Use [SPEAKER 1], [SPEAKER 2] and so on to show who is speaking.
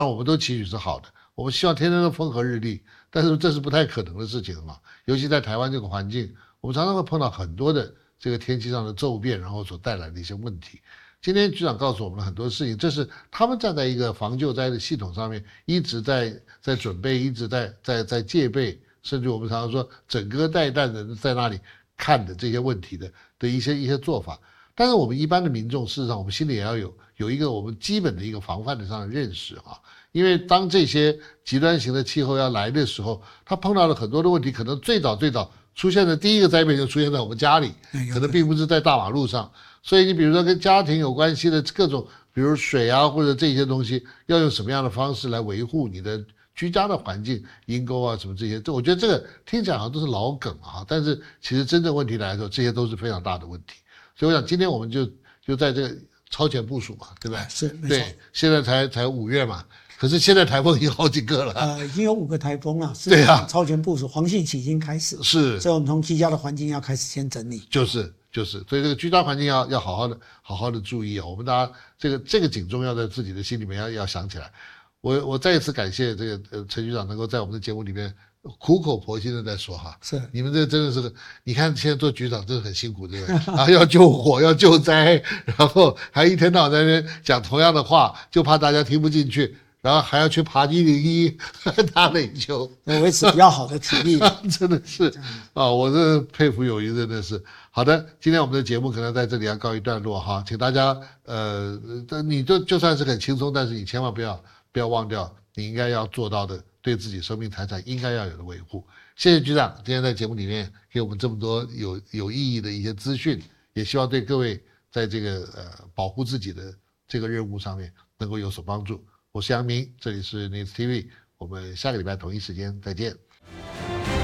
[SPEAKER 1] 那我们都期许是好的，我们希望天天都风和日丽，但是这是不太可能的事情嘛。尤其在台湾这个环境，我们常常会碰到很多的这个天气上的骤变，然后所带来的一些问题。今天局长告诉我们了很多事情，这是他们站在一个防救灾的系统上面，一直在准备，一直在戒备，甚至我们常常说整个带弹的在那里看的这些问题的一些做法。但是我们一般的民众，事实上我们心里也要有一个我们基本的一个防范的上的认识啊，因为当这些极端型的气候要来的时候，他碰到了很多的问题，可能最早出现的第一个灾变就出现在我们家里，可能并不是在大马路上。所以你比如说跟家庭有关系的各种，比如水啊或者这些东西，要用什么样的方式来维护你的居家的环境，阴沟啊什么这些，我觉得这个听起来好像都是老梗啊，但是其实真正问题来说，这些都是非常大的问题。所以我想今天我们就在这个超前部署嘛，对不对？
[SPEAKER 2] 是，没错。
[SPEAKER 1] 对，现在才5月嘛，可是现在台风已经好几个了。
[SPEAKER 2] 已经有5个台风了。
[SPEAKER 1] 对啊，
[SPEAKER 2] 超前部署，黄信期已经开始。
[SPEAKER 1] 是，
[SPEAKER 2] 所以我们从居家的环境要开始先整理。
[SPEAKER 1] 就是，所以这个居家环境要好好的注意啊。我们大家这个警钟要在自己的心里面要想起来。我再一次感谢这个陈局长能够在我们的节目里面苦口婆心的在说哈，
[SPEAKER 2] 是
[SPEAKER 1] 你们这真的是，你看现在做局长真的很辛苦，对不对？啊，要救火，要救灾，然后还一天到晚在那边讲同样的话，就怕大家听不进去，然后还要去爬101打垒球，
[SPEAKER 2] 维持比较好的体力。
[SPEAKER 1] 真的是啊，我这佩服友谊，真的是。好的，今天我们的节目可能在这里要告一段落哈，请大家你就算是很轻松，但是你千万不要忘掉你应该要做到的对自己生命财产应该要有的维护。谢谢局长今天在节目里面给我们这么多有意义的一些资讯，也希望对各位在这个保护自己的这个任务上面能够有所帮助。我是杨明，这里是 News TV， 我们下个礼拜同一时间再见。